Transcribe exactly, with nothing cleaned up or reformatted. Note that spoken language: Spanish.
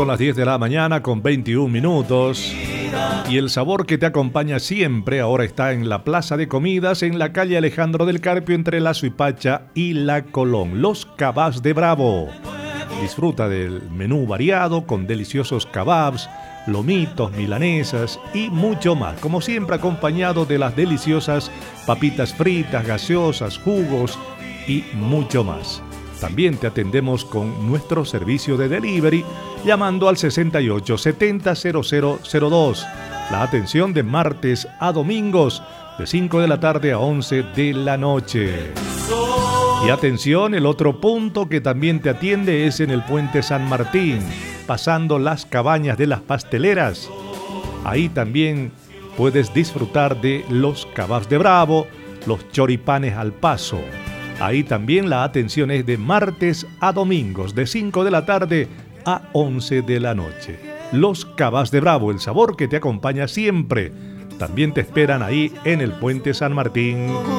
Son las diez de la mañana con veintiún minutos. Y el sabor que te acompaña siempre ahora está en la Plaza de Comidas, en la calle Alejandro del Carpio, entre la Suipacha y la Colón. Los Kebabs de Bravo. Disfruta del menú variado con deliciosos kebabs, lomitos, milanesas y mucho más. Como siempre, acompañado de las deliciosas papitas fritas, gaseosas, jugos y mucho más. También te atendemos con nuestro servicio de delivery llamando al sesenta y ocho setenta cero cero cero dos. La atención de martes a domingos de cinco de la tarde a once de la noche. Y atención, el otro punto que también te atiende es en el Puente San Martín, pasando las cabañas de las pasteleras. Ahí también puedes disfrutar de los kebabs de Bravo, los choripanes al paso. Ahí también la atención es de martes a domingos, de cinco de la tarde a once de la noche. Los Kebabs de Bravo, el sabor que te acompaña siempre. También te esperan ahí en el Puente San Martín.